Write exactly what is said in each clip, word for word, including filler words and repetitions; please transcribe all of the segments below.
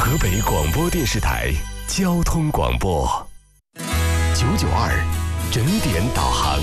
河北广播电视台交通广播九九二整点导航。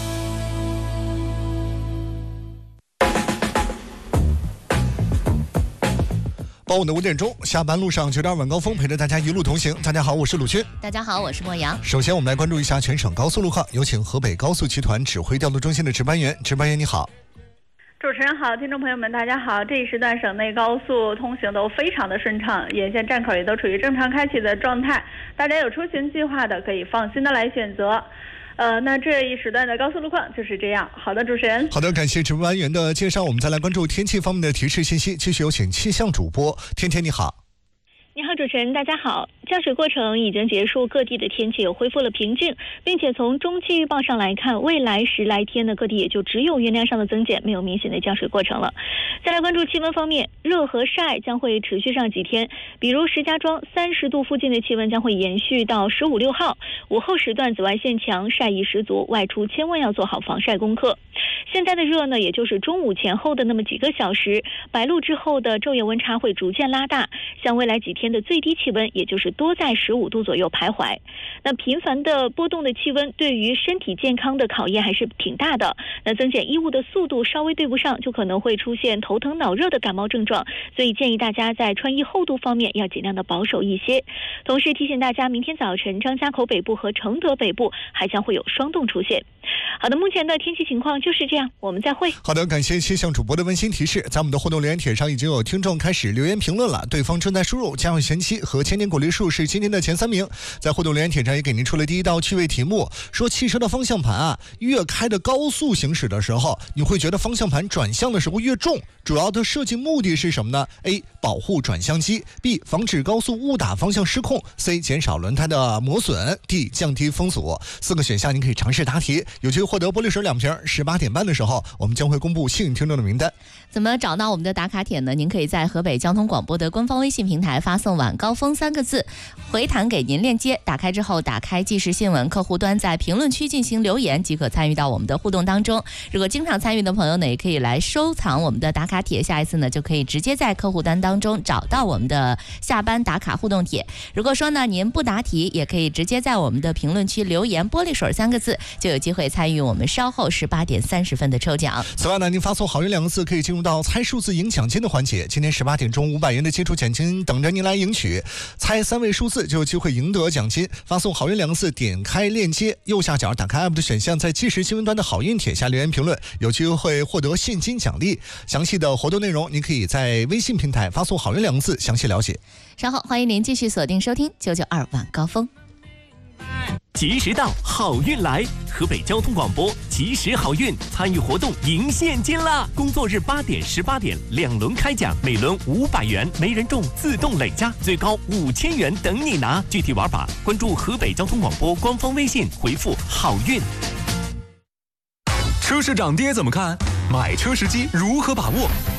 傍晚的五点钟，下班路上九点二晚高峰陪着大家一路同行。大家好，我是鲁军。 大家好，我是莫阳。 首先我们来关注一下全省高速路况，有请河北高速集团指挥调度中心的值班员。值班员你好。 主持人好，听众朋友们大家好。这一时段省内高速通行都非常的顺畅，沿线站口也都处于正常开启的状态，大家有出行计划的可以放心的来选择。呃，那这一时段的高速路况就是这样。好的，主持人。 好的，感谢值班员的介绍。我们再来关注天气方面的提示信息，继续有请气象主播天天你好。 你好，主持人，大家好。降水过程已经结束，各地的天气也恢复了平静，并且从中期预报上来看，未来十来天呢，各地也就只有云量上的增减，没有明显的降水过程了。再来关注气温方面，热和晒将会持续上几天，比如石家庄三十度附近的气温将会延续到十五六号，午后时段紫外线强，晒意十足，外出千万要做好防晒功课。现在的热呢，也就是中午前后的那么几个小时，白露之后的昼夜温差会逐渐拉大，像未来几天的最低气温也就是多在十五度左右徘徊。那频繁的波动的气温对于身体健康的考验还是挺大的，那增减衣物的速度稍微对不上，就可能会出现头疼脑热的感冒症状，所以建议大家在穿衣厚度方面要尽量的保守一些。同时提醒大家，明天早晨张家口北部和承德北部还将会有霜冻出现。好的，目前的天气情况就是这样，我们再会。 好的，感谢气象主播的温馨提示。在我们的互动留言帖上已经有听众开始留言评论了，对方正在输入家有贤妻和千年果梨树是今天的前三名。在互动留言帖上也给您出了第一道趣味题目，说汽车的方向盘啊，越开的高速行驶的时候，你会觉得方向盘转向的时候越重，主要的设计目的是什么呢？ A. 保护转向机， B. 防止高速误打方向失控， C. 减少轮胎的磨损， D. 降低风阻。四个选项您可以尝试答题，有机会获得玻璃水两瓶。十八点半的时候我们将会公布幸运听众的名单。 怎么找到我们的打卡帖呢？您可以在河北交通广播的官方微信平台发送晚高峰三个字，回弹给您链接，打开之后打开即时新闻客户端，在评论区进行留言即可参与到我们的互动当中。如果经常参与的朋友呢，也可以来收藏我们的打卡帖，下一次呢就可以直接在客户端当中找到我们的下班打卡互动帖。如果说呢您不答题，也可以直接在我们的评论区留言玻璃水三个字，就有机会参与我们稍后十八点三十分的抽奖。 此外呢，您发送好运两个字可以进入到猜数字赢奖金的环节，今天十八点钟五百元的基础奖金等着您来赢取，猜三位数字就有机会赢得奖金。发送好运两个字，点开链接右下角打开 app 的选项，在即时新闻端的好运帖下留言评论，有机会获得现金奖励。详细的活动内容您可以在微信平台发送好运两个字详细了解。 稍后欢迎您继续锁定收听九九二晚高峰。 及时到，好运来！河北交通广播及时好运，参与活动赢现金啦！工作日八点、十八点两轮开奖，每轮五百元，没人中自动累加，最高五千元等你拿。具体玩法关注河北交通广播官方微信，回复好运。 车市涨跌怎么看？买车时机如何把握？